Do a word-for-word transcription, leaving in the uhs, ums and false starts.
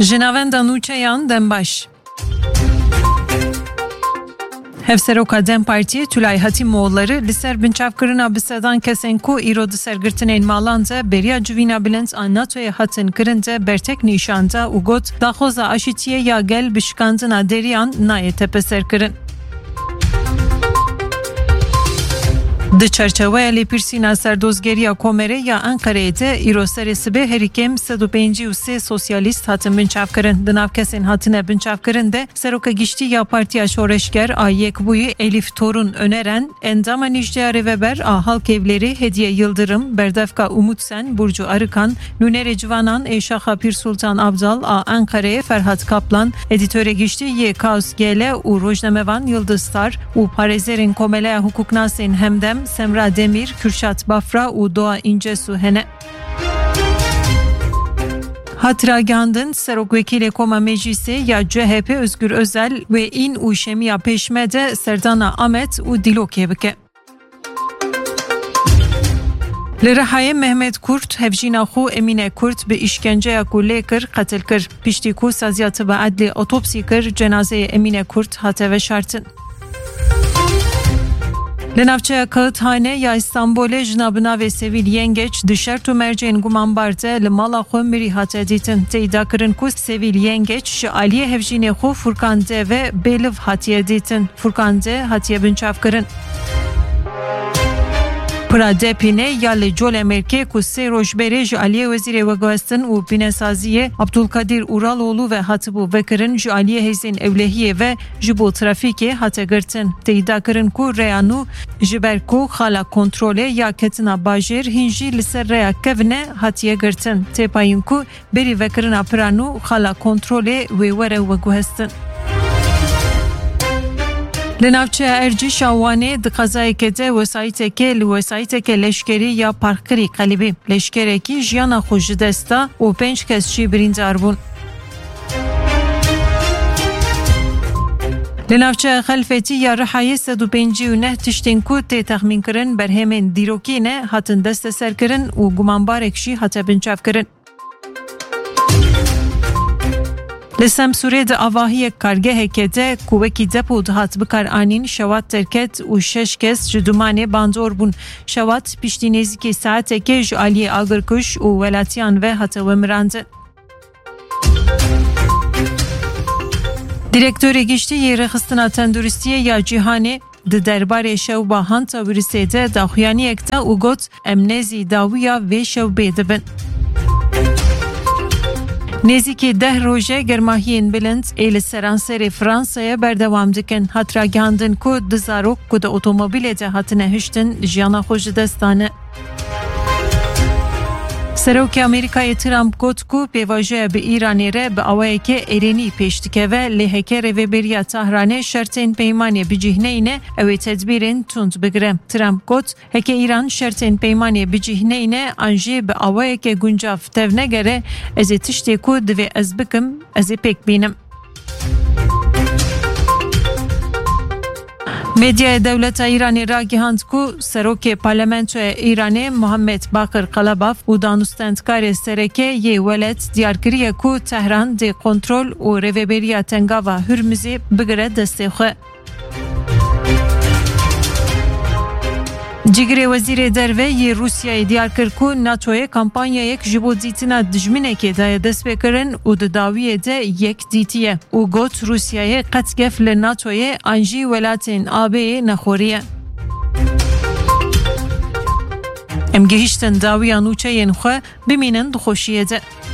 Jinavenda Nûçeyan Dembaş. Hevseroka Dem Partiye Tülay Hatimoğulları li ser binçavkirina bi sedan kesên ku îro di sergirtinên malan de beriya civîna bilind a NATOyê hatin kirin de bertek nîşanda û got daxwaza aşîtiye ya gel bi şikandina deriyan nayê tepeserkirin. Di çerçeveya lêpirsîna serdozgeriya Komerê ya Enqereyê de îro serê sibê herîkêm sed û pêncî û sê sosyalîst hatin binçavkirin. Di nav kesên hatine binçavkirin de Seroka Giştî ya Partiya Şoreşger a Yekbûyî Elif Torun öneren endama Nijdeya Rêveber a Halkevlerî Hediye Yıldırım, Berdefka Umut Sen, Burcu Arıkan, Nûnerê Civanan, Eşaxa Pir Sultan Abdal a Enqereyê Ferhat Kaplan, Editörê Giştî yê Kaos Gele û Rojnemevan Yıldız Star û parêzerên Komeleya Hukuknasên Hemdem Semra Demir, Kürşat Bafra û Doğa İncesu hene. Hatıra gandın Serokwekîlê Koma Meclisê ya C H P Özgür Özel ve İn û Şemiya Pêşmede Serdana Amet û Dilokê bike. Li Rihayê Mehmet Kurt hevjîna xwe Emîne Kurt bi îşkenceya ku lê kir qetil kir. Piştî ku saziya tiba edlê otopsî kir, cenazeyê Emîne Kurt hate veşartin. Li navçeya Kağıthane ya İstanbulê jina bi navê Sevîl Yengeç di şert û mercên gumanbar de li mala xwe mirî hate dîtin. Teyda kirin ku Sevîl Yengeç ji aliyê hevjînê xwe Furkan D ve bêliv hatiye dîtin. Furkan D hatiye binçavkirin. Pira Depînê ya li Colemêrkê ku sê roj berê ji aliyê Wezîrê Veguhestin û Pînesaziyê Abdulkadir Uraloğlu ve hatibû vekirin ji aliyê hêzên ewlehiyê ve ji bo trafîkê hate girtin. Teyda kirin ku rêya nû ji ber ku xala kontrolê ya ketina bajêr hîn jî li ser rêya kevne hatiye girtin. Têpayîn ku berî vekirina pira nû xala kontrolê wê were Veguhestin. Li navçeya Erciş a Wanê di qezayekê de wesayîtekê li wesayîtekê leşkerî ya Parkirî qelibî. Leşkerekî jiyana xwe ji dest da û pênc kes jî birîndar bûn. Li navçeya Xelfetî ya Rihayê sed û pêncî û neh tiştên ku tê texmînkirin berhemên dîrokî ne hatin desteserkirin û gumanbarek jî hate binçavkirin. Li Semsûrê di avahiyek kargehekê de ku wekî depo dihat bikar anîn şewat derket û şeş kes ji dumanê bandor bûn. Şewat piştî nêzîkî saetekê ji aliyê Agirkuş û welatiyan ve hate wemirandin. Direktörê Giştî yê Rêxistina Tenduristiyê ya Cîhanê di derbarê şewba hanta wirîsê de daxuyaniyek te û got em nêzî dawiya vê şewbê dibin. Nêzîkî deh roje germahiyên bilind ê li seranserê Fransayê berdewam dikin. Hatıra gandin ku di zarok ku di otomobilê de hatine hiştin jiyana xwe ji dest dane. Serokê Amerîkayê Trump got ku pêvajoya bi Îranê re bi awayekê êrenî pêş dikeve lê heke rêveberiya Tehranê şertên peymanê bicîhneyîne ew ê tedbîrên tund bigire. Trump got heke Îran şertên peymanê bicîhneyîne an jî bi awayekê guncav tev negere ez ê tiştê ku divê ez bikim ez ê pêk bînim. Medyaya Devleta İranê ragihand ku Serokê Parlamentoya Îranê Muhammed Bakir Qalabaf û danûstendkarê sereke yê welet diyar kiriye ku Tehran dê kontrol û rêveberiya tengava Hürmüzê bigire destê xwe. Cigirê Wezîrê Derve yê Rusyayê diyar kir ku NATOyê kampanyayek ji bo dîtina dijminekê daye dest pê kirin û di dawiyê de yek dîtiye û got Rusyayê qet gef li NATOyê an jî welatên A B'yê nexweriye. Em gihîştin dawiya nûçeyên xwe bimînin dixweşiyê de.